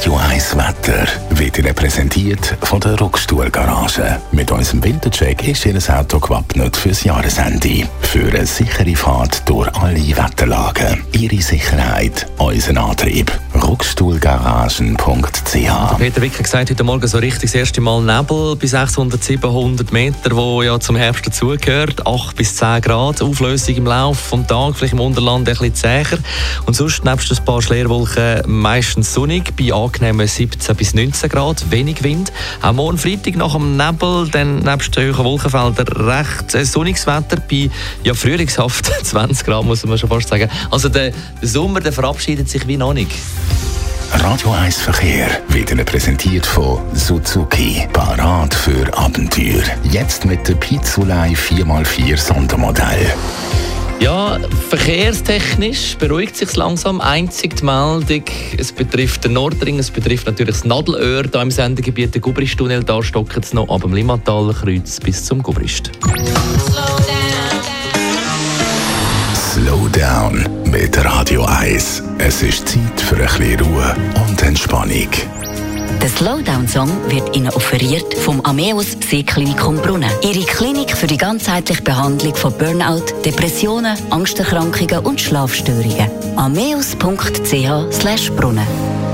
Radio 1 Wetter wird Ihnen präsentiert von der Rockstuhl-Garage. Mit unserem Wintercheck ist Ihr Auto gewappnet fürs Jahresende. Für eine sichere Fahrt durch alle Wetterlagen. Ihre Sicherheit, unser Antrieb. Rockstuhlgaragen.ch. Peter Wicker gesagt, heute Morgen so richtig das erste Mal Nebel bei 600, 700 Meter, wo ja zum Herbst dazugehört. 8 bis 10 Grad, Auflösung im Laufe des Tages, vielleicht im Unterland ein bisschen zäher. Und sonst nebst ein paar Schleierwolken meistens sonnig, bei angenehmen 17 bis 19 Grad, wenig Wind. Auch morgen Freitag nach dem Nebel, dann nebst den hohen Wolkenfeldern recht sonniges Wetter bei frühlingshaft 20 Grad, muss man schon fast sagen. Also der Sommer, der verabschiedet sich wie noch nicht. Radio 1 Verkehr wird Ihnen präsentiert von Suzuki. Parat für Abenteuer. Jetzt mit der Pizzolei 4x4 Sondermodell. Ja, verkehrstechnisch beruhigt sich langsam. Einzig die Meldung, es betrifft den Nordring, es betrifft natürlich das Nadelöhr hier im Sendegebiet, der Gubristunnel, da stockt es noch ab dem Limmatal Kreuz bis zum Gubrist. Slow down mit Radio 1. Es ist Zeit für ein bisschen Ruhe und Entspannung. Der Slowdown-Song wird Ihnen offeriert vom Ameos Seeklinikum Brunnen. Ihre Klinik für die ganzheitliche Behandlung von Burnout, Depressionen, Angsterkrankungen und Schlafstörungen. ameos.ch/Brunnen